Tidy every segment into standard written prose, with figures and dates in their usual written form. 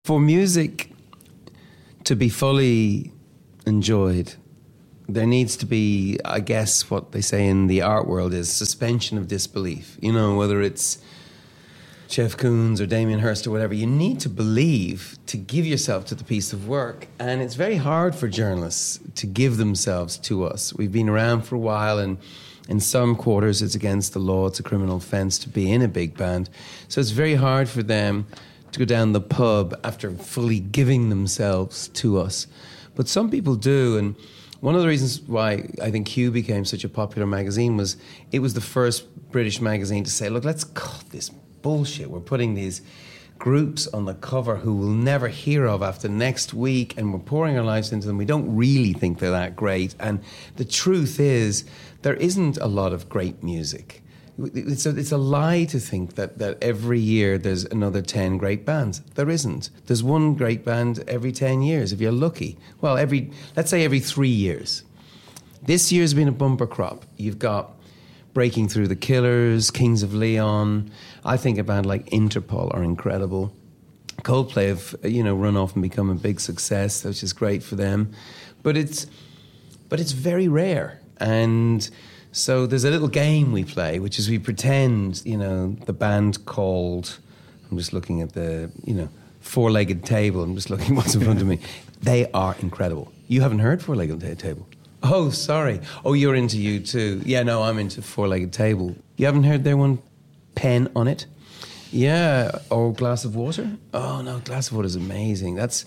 For music to be fully enjoyed, there needs to be, I guess, what they say in the art world is suspension of disbelief. You know, whether it's Jeff Koons or Damien Hirst or whatever, you need to believe to give yourself to the piece of work. And it's very hard for journalists to give themselves to us. We've been around for a while, and in some quarters it's against the law, it's a criminal offence to be in a big band. So it's very hard for them to go down the pub after fully giving themselves to us. But some people do, and one of the reasons why I think Q became such a popular magazine was it was the first British magazine to say, look, let's cut this bullshit. We're putting these groups on the cover who we'll never hear of after next week, and we're pouring our lives into them. We don't really think they're that great. And the truth is, there isn't a lot of great music. It's a lie to think that every year there's another 10 great bands. There isn't. There's one great band every 10 years, if you're lucky. Well, let's say every 3 years. This year's been a bumper crop. You've got Breaking Through the Killers, Kings of Leon. I think a band like Interpol are incredible. Coldplay have, run off and become a big success, which is great for them. But it's very rare. And so there's a little game we play, which is we pretend, the band called, I'm just looking at the, Four-Legged Table. I'm just looking what's in front of me. They are incredible. You haven't heard Four-Legged Table? Oh, sorry. Oh, you're into U2. Yeah, no, I'm into Four-Legged Table. You haven't heard their one, Pen on It? Yeah, or Glass of Water? Oh, no, Glass of Water is amazing. It's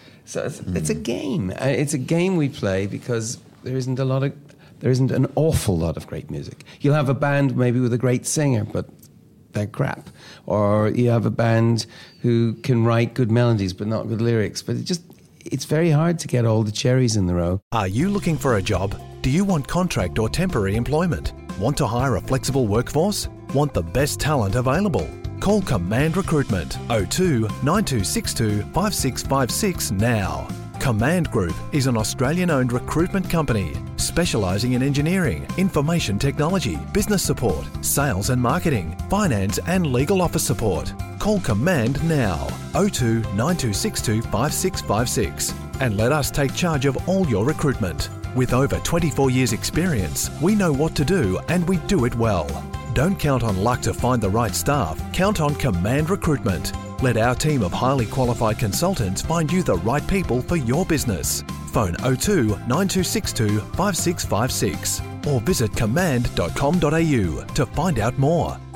a game. It's a game we play because there isn't an awful lot of great music. You'll have a band maybe with a great singer, but they're crap. Or you have a band who can write good melodies but not good lyrics. But it's very hard to get all the cherries in the row. Are you looking for a job? Do you want contract or temporary employment? Want to hire a flexible workforce? Want the best talent available? Call Command Recruitment 02 9262 5656 now. Command Group is an Australian-owned recruitment company specialising in engineering, information technology, business support, sales and marketing, finance and legal office support. Call Command now 02 9262 5656 and let us take charge of all your recruitment. With over 24 years experience, we know what to do and we do it well. Don't count on luck to find the right staff. Count on Command Recruitment. Let our team of highly qualified consultants find you the right people for your business. Phone 02 9262 5656 or visit command.com.au to find out more.